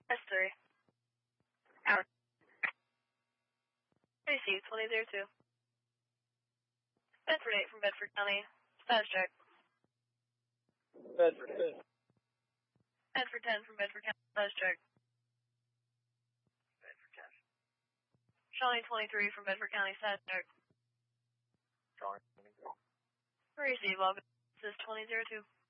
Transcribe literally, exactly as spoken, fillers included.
S three. Howard. Tracy, twenty zero two. Bedford eight from Bedford County. Status check. Bedford ten. Bedford ten from Bedford County. Status check. Bedford ten. Shawnee twenty-three from Bedford County. Status check. Shawnee twenty-three. Receive all. This is twenty zero two.